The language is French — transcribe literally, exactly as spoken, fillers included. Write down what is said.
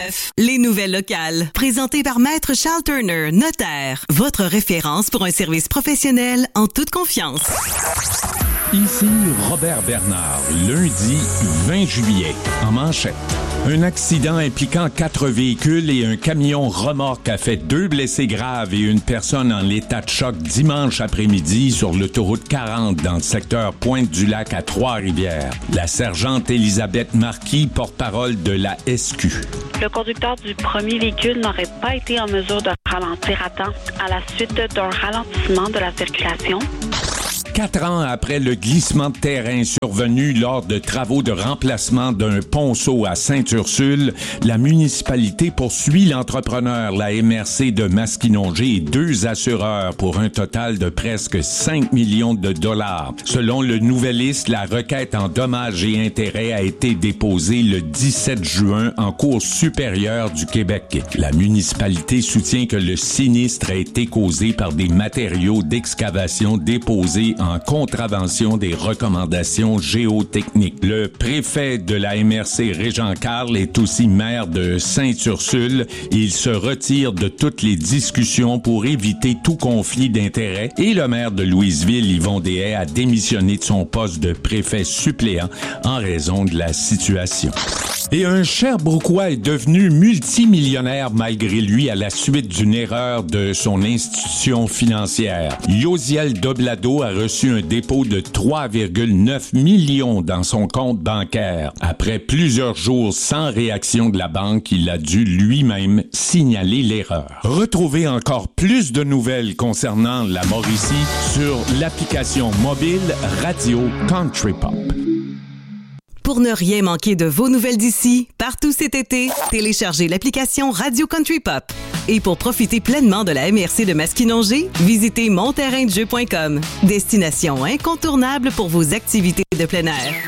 Bref, les nouvelles locales. Présentées par Maître Charles Turner, notaire. Votre référence pour un service professionnel en toute confiance. Ici Robert Bernard, lundi vingt juillet, en manchette. Un accident impliquant quatre véhicules et un camion remorque a fait deux blessés graves et une personne en état de choc dimanche après-midi sur l'autoroute quarante dans le secteur Pointe-du-Lac à Trois-Rivières. La sergente Elisabeth Marquis, porte-parole de la S Q. Le conducteur du premier véhicule n'aurait pas été en mesure de ralentir à temps à la suite d'un ralentissement de la circulation. Quatre ans après le glissement de terrain survenu lors de travaux de remplacement d'un ponceau à Sainte-Ursule, la municipalité poursuit l'entrepreneur, la M R C de Maskinongé et deux assureurs pour un total de presque cinq millions de dollars. Selon le Nouvelliste, la requête en dommages et intérêts a été déposée le dix-sept juin en Cour supérieure du Québec. La municipalité soutient que le sinistre a été causé par des matériaux d'excavation déposés en contravention des recommandations géotechniques. Le préfet de la M R C, Régent Carl, est aussi maire de Sainte-Ursule. Il se retire de toutes les discussions pour éviter tout conflit d'intérêts et le maire de Louisville, Yvon Deshaies, a démissionné de son poste de préfet suppléant en raison de la situation. Et un Sherbrookois est devenu multimillionnaire malgré lui à la suite d'une erreur de son institution financière. Yosiel Doblado a reçu un dépôt de trois virgule neuf millions dans son compte bancaire. Après plusieurs jours sans réaction de la banque, il a dû lui-même signaler l'erreur. Retrouvez encore plus de nouvelles concernant la Mauricie sur l'application mobile Radio Country Pop. Pour ne rien manquer de vos nouvelles d'ici, partout cet été, téléchargez l'application Radio Country Pop. Et pour profiter pleinement de la M R C de Maskinongé, visitez mon terrain de jeu point com. Destination incontournable pour vos activités de plein air.